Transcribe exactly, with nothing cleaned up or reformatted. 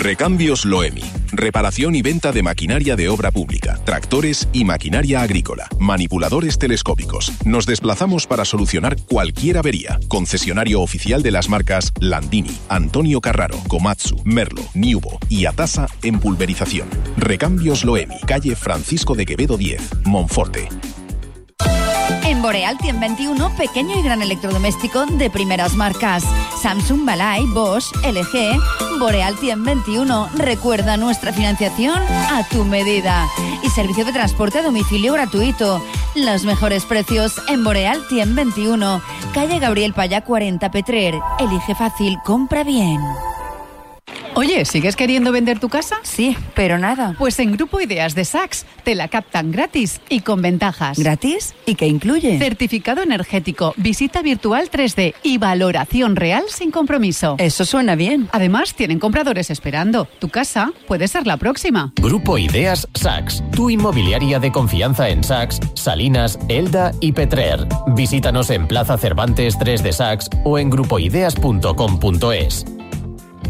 Recambios Loemi. Reparación y venta de maquinaria de obra pública, tractores y maquinaria agrícola, manipuladores telescópicos. Nos desplazamos para solucionar cualquier avería. Concesionario oficial de las marcas Landini, Antonio Carraro, Komatsu, Merlo, Niubo y Atasa en pulverización. Recambios Loemi, calle Francisco de Quevedo diez, Monforte. En Boreal Cien veintiuno, pequeño y gran electrodoméstico de primeras marcas. Samsung, Balay, Bosch, L G. Boreal Cien veintiuno. Recuerda nuestra financiación a tu medida. Y servicio de transporte a domicilio gratuito. Los mejores precios en Boreal Cien veintiuno. Calle Gabriel Payá cuarenta, Petrer. Elige fácil, compra bien. Oye, ¿sigues queriendo vender tu casa? Sí, pero nada. Pues en Grupo Ideas de Sachs te la captan gratis y con ventajas. ¿Gratis? ¿Y qué incluye? Certificado energético, visita virtual tres D y valoración real sin compromiso. Eso suena bien. Además, tienen compradores esperando. Tu casa puede ser la próxima. Grupo Ideas Sachs, tu inmobiliaria de confianza en Sachs, Salinas, Elda y Petrer. Visítanos en Plaza Cervantes tres de Sachs o en grupo ideas punto com punto es.